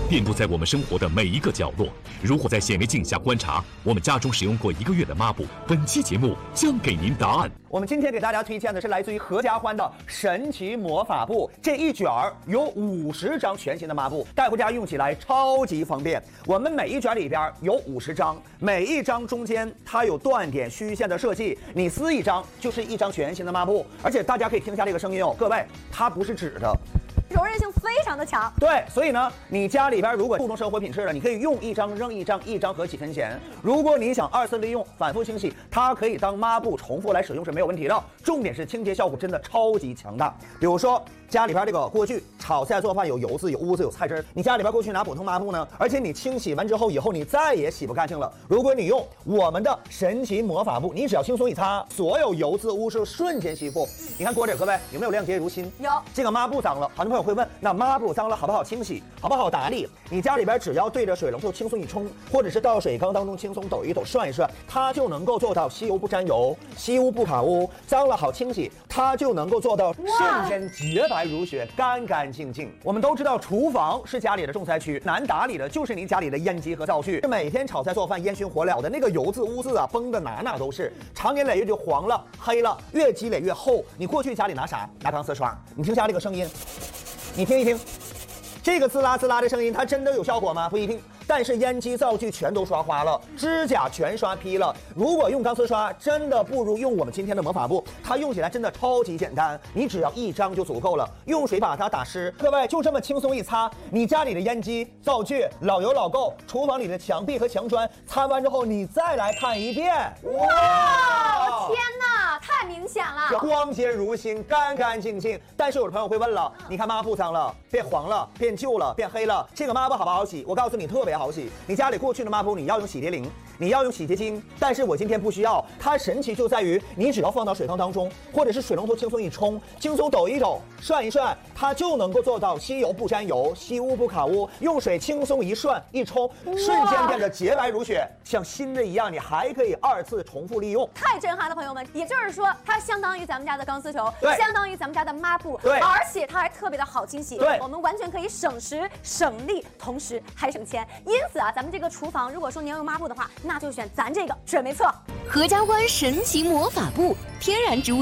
遍布在我们生活的每一个角落。如果在显微镜下观察我们家中使用过1个月的抹布，本期节目将给您答案。 我们今天给大家推荐的是来自于合家欢的神奇魔法布，这一卷有50张全新的抹布，带回家用起来超级方便。我们每一卷里边有50张，每一张中间它有断点虚线的设计，你撕一张就是一张全新的抹布。而且大家可以听一下这个声音哦，各位，它不是纸的。 柔韧性非常的强， 对，所以呢，你家里边如果注重生活品质的，你可以用一张扔一张，一张合几分钱。如果你想2次利用、反复清洗，它可以当抹布重复来使用是没有问题的。重点是清洁效果真的超级强大。比如说家里边这个锅具炒菜做饭有油渍、有污渍、有菜汁，你家里边过去拿普通抹布呢，而且你清洗完之后以后你再也洗不干净了。如果你用我们的神奇魔法布，你只要轻松一擦，所有油渍污渍瞬间吸附。你看锅底各位有没有亮洁如新？ 有。 这个抹布脏了，很多朋友会问，那抹布脏了好不好清洗，好不好打理？你家里边只要对着水龙头轻松一冲，或者是到水缸当中轻松抖一抖、涮一涮，它就能够做到吸油不沾油、吸污不卡污，脏了好清洗，它就能够做到瞬间洁白如雪、干干净净。我们都知道厨房是家里的重灾区，难打理的就是你家里的烟机和灶具，每天炒菜做饭烟熏火燎的那个油渍污渍啊，崩的哪都是，长年累月就黄了、黑了，越积累越厚。你过去家里拿啥？拿钢丝刷，你听下这个声音。你听一听，这个滋啦滋啦的声音，它真的有效果吗？不一定。但是烟机灶具全都刷花了，指甲全刷劈了。如果用钢丝刷，真的不如用我们今天的魔法布，它用起来真的超级简单，你只要1张就足够了，用水把它打湿。各位就这么轻松一擦，你家里的烟机、灶具老油老垢，厨房里的墙壁和墙砖，擦完之后你再来看一遍， 哇！天哪，太明显了， 光洁如新，干干净净。但是有的朋友会问了，你看抹布脏了，变黄了，变旧了，变黑了，这个抹布好不好洗？我告诉你，特别好洗。你家里过去的抹布，你要用洗涤灵，你要用洗洁精，但是我今天不需要。它神奇就在于，你只要放到水缸当中，或者是水龙头轻松一冲，轻松抖一抖，涮一涮，它就能够做到吸油不沾油，吸污不卡污。用水轻松一涮一冲，瞬间变得洁白如雪，像新的一样。你还可以2次重复利用， 太震撼了，朋友们！也就是说，它相当于咱们家的钢丝球，相当于咱们家的抹布， 对， 而且它还特别的好清洗， 对， 我们完全可以省时省力，同时还省钱。因此啊，咱们这个厨房，如果说你要用抹布的话，那就选咱这个准没错。 合家欢神奇魔法布，天然植物